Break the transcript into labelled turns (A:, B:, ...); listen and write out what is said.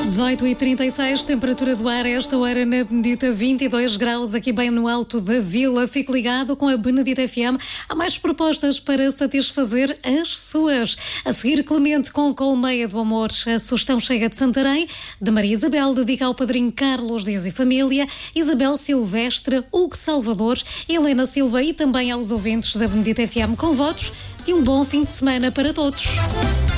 A: 18h36, temperatura do ar a esta hora na Benedita, 22 graus, aqui bem no alto da vila. Fique ligado com a Benedita FM. Há mais propostas para satisfazer as suas. A seguir, Clemente com Colmeia do Amor. A sugestão chega de Santarém, de Maria Isabel, dedica ao padrinho Carlos Dias e família, Isabel Silvestre, Hugo Salvador, Helena Silva e também aos ouvintes da Benedita FM com votos de um bom fim de semana para todos.